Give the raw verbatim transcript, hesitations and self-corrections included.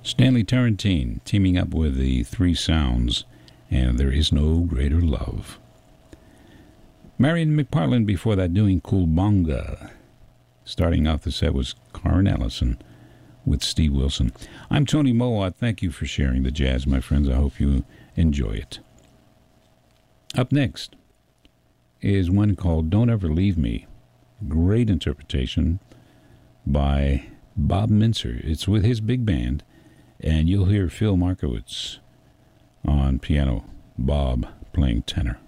Stanley Turrentine teaming up with the Three Sounds and There Is No Greater Love. Marion McPartland before that doing Kulbonga. Starting off the set was Karen Ellison with Steve Wilson. I'm Tony Mowat. Thank you for sharing the jazz, my friends. I hope you enjoy it. Up next is one called Don't Ever Leave Me. Great interpretation by Bob Mincer. It's with his big band, and you'll hear Phil Markowitz on piano, Bob playing tenor.